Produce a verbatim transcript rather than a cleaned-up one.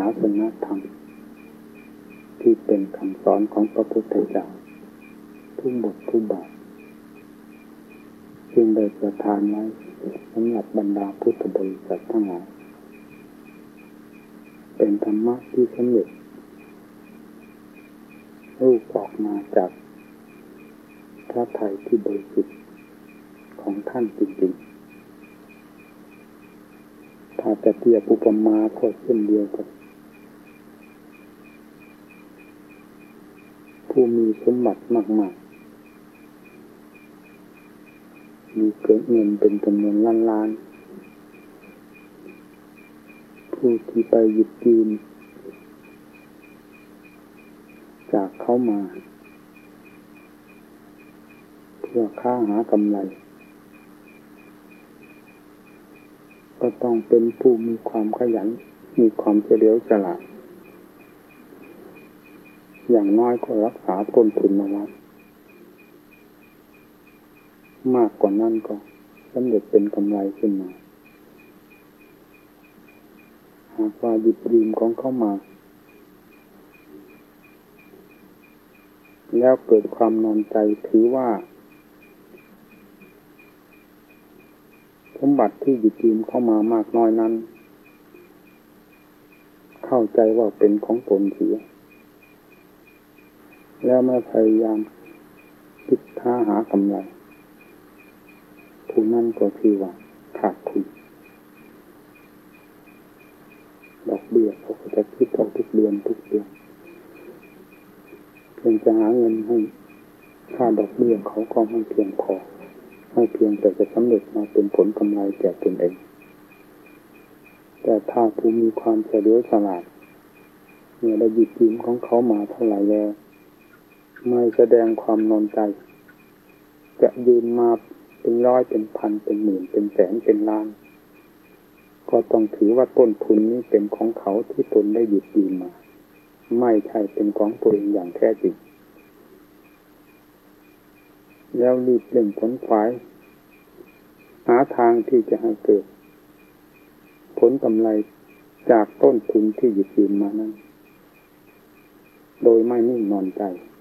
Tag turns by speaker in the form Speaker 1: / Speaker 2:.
Speaker 1: สนธรรมที่เป็นคำสอนของพระพุทธเจ้าทุกบททุกบาทจึงได้ประทานไว้สำหรับบรรดาพุทธบริษัททั้งหลายเป็นธรรมะที่สำเร็จรูปออกมาจากพระทัยที่บริสุทธิ์ของท่านจริงๆถ้าจะเทียบอุปมาก็เช่นเดียวกับผู้มีสมบัติมากๆมีเกิดเงินเป็นจำนวนล้านๆผู้ที่ไปหยิบยืมจากเขามาเพื่อค้าหากำไรก็ต้องเป็นผู้มีความขยันมีความเฉลียวฉลาดอย่างน้อยก็รักษาต้นทุนเอาไว้มากกว่านั้นก็สำเร็จเป็นกำไรขึ้นมาหากว่าหยิบยืมของเขามาแล้วเกิดความนอนใจถือว่าสมบัติที่หยิบยืมเข้ามามากน้อยนั้นเข้าใจว่าเป็นของตนเสียแล้วไม่พยายามคิดหาหากำไรผู้นั้นก็คือว่าขาดทุนดอกเบี้ยเขาก็จะคิดเอาทุกเดือนทุกเดือนเพียงจะหาเงินให้ค่าดอกเบี้ยเขาก็ไม่เพียงพอไม่เพียงแต่จะสำเร็จมาเป็นผลกำไรแก่ตนเองแต่ถ้าผู้มีความเฉลียวฉลาดเมื่อได้หยิบยืมของเขามาเท่าไหร่แล้วไม่แสดงความนอนใจจะยืมมาเป็นร้อยเป็นพันเป็นหมื่นเป็นแสนเป็นล้านก็ต้องถือว่าต้นทุนนี้เป็นของเขาที่ตนได้หยิบยืมมาไม่ใช่เป็นของตัวเองอย่างแท้จริงแล้วรีบเร่งขวนขวายหาทางที่จะให้เกิดผลกำไรจากต้นทุนที่หยิบยืมมานั้นโดยไม่นิ่งนอนใจ